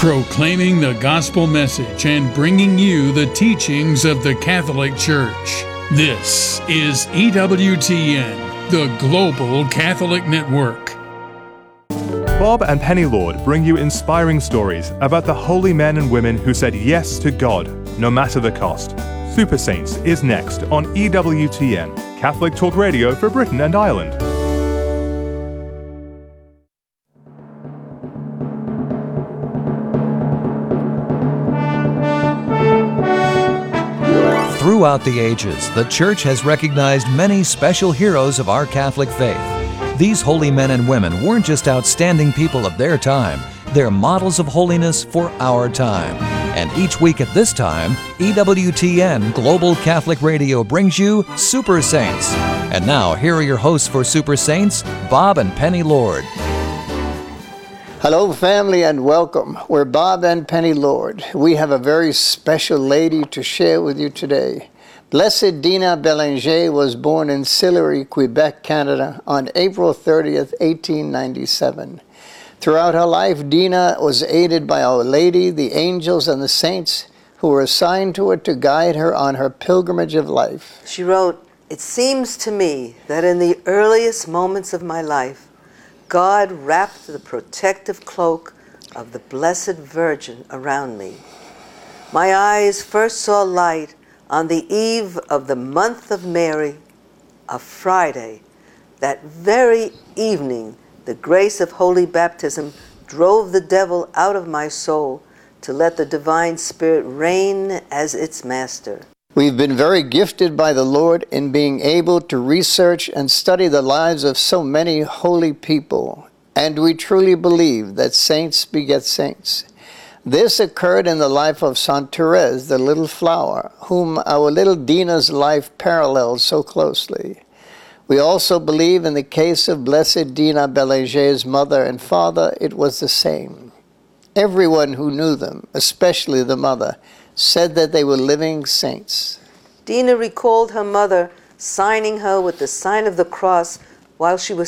proclaiming the gospel message and bringing you the teachings of the Catholic Church. This is EWTN, the Global Catholic Network. Bob and Penny Lord bring you inspiring stories about the holy men and women who said yes to God, no matter the cost. Super Saints is next on EWTN, Catholic Talk Radio for Britain and Ireland. Throughout the ages, the Church has recognized many special heroes of our Catholic faith. These holy men and women weren't just outstanding people of their time, they're models of holiness for our time. And each week at this time, EWTN Global Catholic Radio brings you Super Saints. And now, here are your hosts for Super Saints, Bob and Penny Lord. Hello, family, and welcome. We're Bob and Penny Lord. We have a very special lady to share with you today. Blessed Dina Bélanger was born in Sillery, Quebec, Canada, on April 30th, 1897. Throughout her life, Dina was aided by Our Lady, the angels, and the saints who were assigned to her to guide her on her pilgrimage of life. She wrote, "It seems to me that in the earliest moments of my life, God wrapped the protective cloak of the Blessed Virgin around me. My eyes first saw light on the eve of the month of Mary, a Friday. That very evening, the grace of holy baptism drove the devil out of my soul to let the divine Spirit reign as its master." We've been very gifted by the Lord in being able to research and study the lives of so many holy people, and we truly believe that saints beget saints. This occurred in the life of Saint Therese, the little flower, whom our little Dina's life paralleled so closely. We also believe in the case of Blessed Dina Bélanger's mother and father, it was the same. Everyone who knew them, especially the mother, said that they were living saints. Dina recalled her mother signing her with the sign of the cross while she was